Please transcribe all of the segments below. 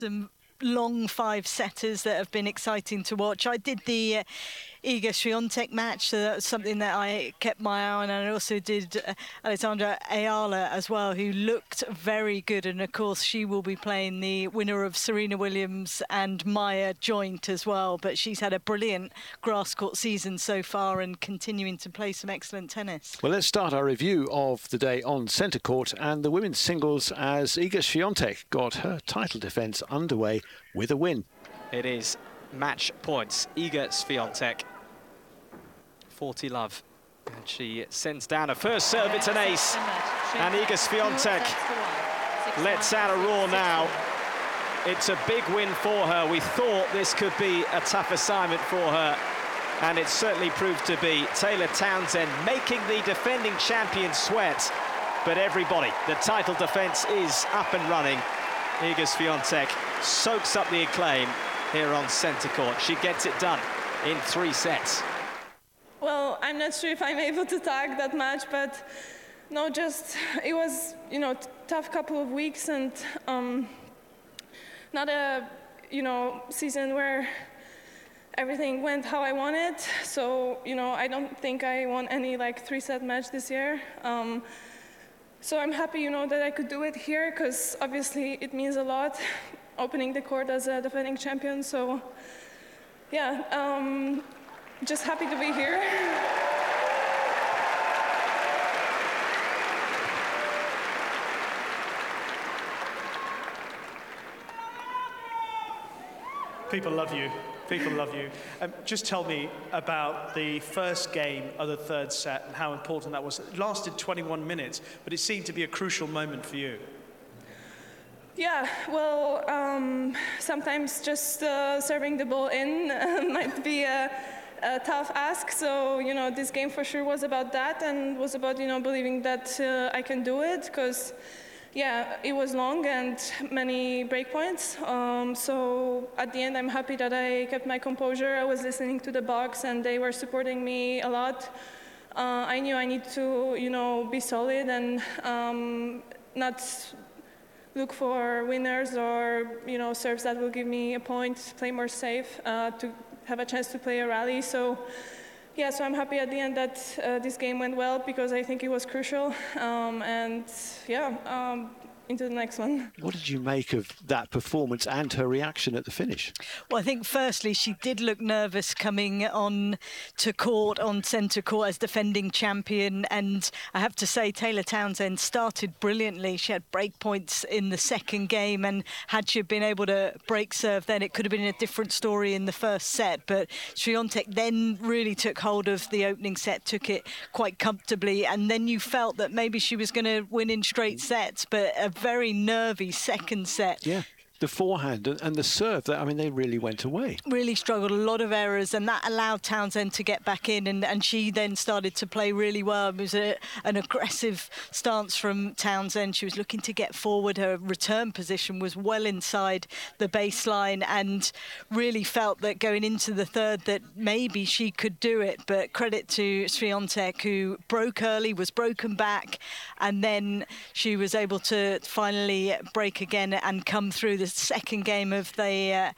Some long five-setters that have been exciting to watch. I did the Iga Swiatek match, so that was something that I kept my eye on, and I also did Alexandra Ayala as well, who looked very good, and of course she will be playing the winner of Serena Williams and Maya joint as well, but she's had a brilliant grass court season so far and continuing to play some excellent tennis. Well, let's start our review of the day on centre court and the women's singles as Iga Swiatek got her title defence underway with a win. It is match points. Iga Swiatek, 40 love. And she sends down a first serve, it's an ace. And Iga Swiatek lets out a roar now. It's a big win for her. We thought this could be a tough assignment for her, and it certainly proved to be. Taylor Townsend making the defending champion sweat, but everybody, the title defence is up and running. Iga Swiatek soaks up the acclaim here on centre court. She gets it done in 3 sets. Well, I'm not sure if I'm able to talk that much, but no, just it was, you know, tough couple of weeks, and not a, you know, season where everything went how I wanted. So, you know, I don't think I won any like 3-set match this year. So I'm happy, you know, that I could do it here, because obviously it means a lot, opening the court as a defending champion. So, yeah, just happy to be here. People love you. People love you. Just tell me about the first game of the 3rd set and how important that was. It lasted 21 minutes, but it seemed to be a crucial moment for you. Yeah, well, sometimes just serving the ball in might be a tough ask. So, you know, this game for sure was about that, and was about, you know, believing that I can do it, because, yeah, it was long and many breakpoints. So at the end, I'm happy that I kept my composure. I was listening to the box, and they were supporting me a lot. I knew I need to, you know, be solid and not look for winners or, you know, serves that will give me a point, play more safe to have a chance to play a rally. So, yeah, so I'm happy at the end that this game went well, because I think it was crucial. And, yeah, into the next one. What did you make of that performance and her reaction at the finish? Well, I think firstly she did look nervous coming on to court, on centre court, as defending champion, and I have to say Taylor Townsend started brilliantly. She had break points in the second game, and had she been able to break serve then it could have been a different story in the first set, but Swiatek then really took hold of the opening set, took it quite comfortably, and then you felt that maybe she was going to win in straight sets, but a very nervy second set. Yeah. The forehand and the serve, I mean, they really went away. Really struggled, a lot of errors, and that allowed Townsend to get back in, and she then started to play really well. It was an aggressive stance from Townsend. She was looking to get forward. Her return position was well inside the baseline, and really felt that going into the third that maybe she could do it. But credit to Swiatek, who broke early, was broken back, and then she was able to finally break again and come through. The second game of the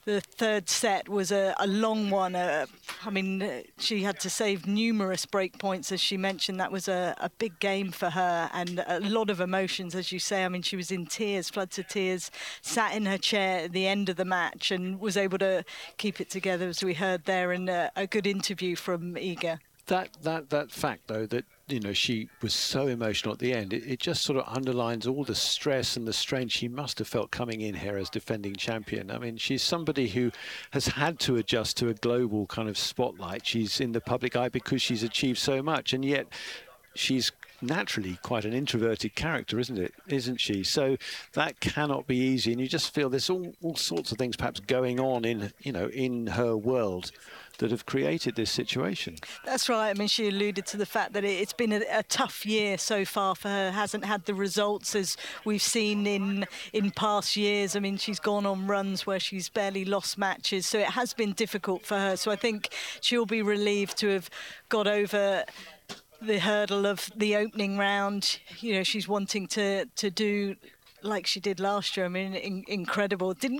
3rd set was a long one. I mean, she had to save numerous break points, as she mentioned. That was a big game for her, and a lot of emotions, as you say. I mean, she was in tears, floods of tears, sat in her chair at the end of the match, and was able to keep it together, as we heard there in a good interview from Iga. That fact, though, that, you know, she was so emotional at the end, it just sort of underlines all the stress and the strain she must have felt coming in here as defending champion. I mean, she's somebody who has had to adjust to a global kind of spotlight. She's in the public eye because she's achieved so much, and yet she's naturally quite an introverted character, isn't she? So that cannot be easy, and you just feel there's all sorts of things perhaps going on in, you know, in her world that have created this situation. That's right. I mean, she alluded to the fact that it's been a tough year so far for her. Hasn't had the results as we've seen in past years. I mean, she's gone on runs where she's barely lost matches, so it has been difficult for her. So I think she'll be relieved to have got over the hurdle of the opening round. You know, she's wanting to do like she did last year. I mean, incredible. Didn't